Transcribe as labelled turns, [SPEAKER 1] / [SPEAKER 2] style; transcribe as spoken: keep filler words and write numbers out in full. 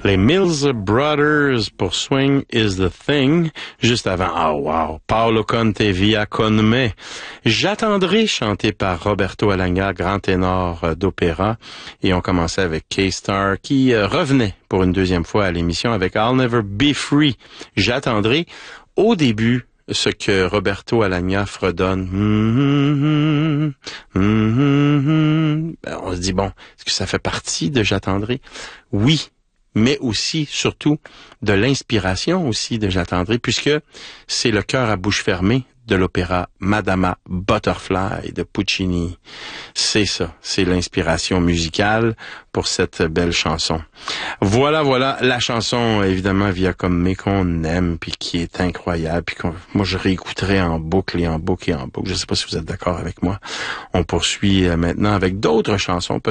[SPEAKER 1] Les Mills Brothers pour Swing is the Thing. Juste avant, oh wow, Paolo Conte via Con me. J'attendrai, chanté par Roberto Alagna, grand ténor d'opéra. Et on commençait avec K-Star qui euh, revenait pour une deuxième fois à l'émission avec I'll Never Be Free. J'attendrai au début ce que Roberto Alagna fredonne. Mm-hmm, mm-hmm. Ben, on se dit, bon, est-ce que ça fait partie de J'attendrai? Oui. Mais aussi, surtout, de l'inspiration aussi de J'attendrai, puisque c'est le cœur à bouche fermée de l'opéra Madama Butterfly de Puccini. C'est ça, c'est l'inspiration musicale pour cette belle chanson. Voilà, voilà, la chanson, évidemment, Via Con me qu'on aime, puis qui est incroyable, puis qu'on, moi je réécouterai en boucle et en boucle et en boucle. Je sais pas si vous êtes d'accord avec moi. On poursuit maintenant avec d'autres chansons,